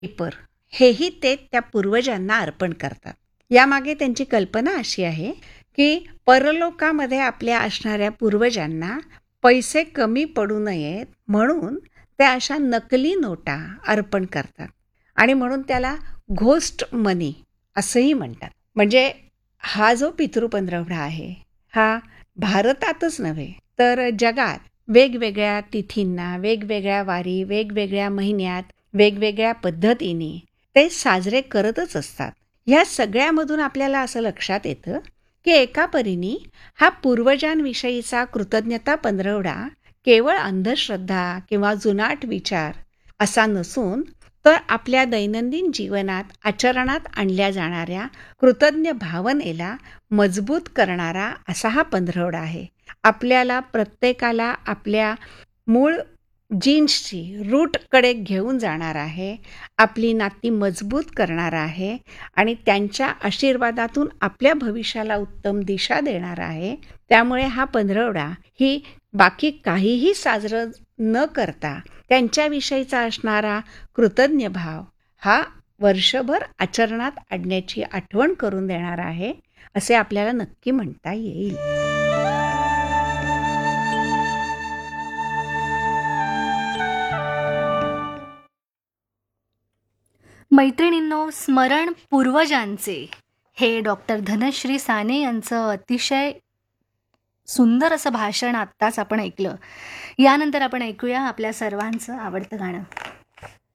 Paper हेही ते त्या पूर्वजांना अर्पण करतात. यामागे त्यांची कल्पना अशी आहे की परलोकामध्ये आपल्या असणाऱ्या पूर्वजांना पैसे कमी पडू नयेत म्हणून ते अशा नकली नोटा अर्पण करतात आणि म्हणून त्याला घोस्ट मनी असंही म्हणतात. म्हणजे हा जो पितृपंधरवडा आहे हा भारतातच नव्हे तर जगात वेगवेगळ्या तिथींना, वेगवेगळ्या वारी, वेगवेगळ्या महिन्यात, वेगवेगळ्या पद्धतीने ते साजरे करतच असतात. ह्या सगळ्यामधून आपल्याला असं लक्षात येतं की एका परीने हा पूर्वजांविषयीचा कृतज्ञता पंधरवडा केवळ अंधश्रद्धा किंवा जुनाट विचार असा नसून तर आपल्या दैनंदिन जीवनात आचरणात आणल्या जाणाऱ्या कृतज्ञ भावनेला मजबूत करणारा असा हा पंधरवडा आहे. आपल्याला प्रत्येकाला आपल्या मूळ जीन्सची रूटकडे घेऊन जाणार आहे, आपली नाती मजबूत करणार आहे आणि त्यांच्या आशीर्वादातून आपल्या भविष्याला उत्तम दिशा देणार आहे. त्यामुळे हा पंधरवडा ही बाकी काहीही साजरं न करता त्यांच्याविषयीचा असणारा कृतज्ञ भाव हा वर्षभर आचरणात आणण्याची आठवण करून देणार आहे असे आपल्याला नक्की म्हणता येईल. मैत्रिणींनो, स्मरण पूर्वजांचे हे डॉक्टर धनश्री साने यांचं अतिशय सुंदर असं भाषण आत्ताच आपण ऐकलं. यानंतर आपण ऐकूया आपल्या सर्वांचं आवडतं गाणं.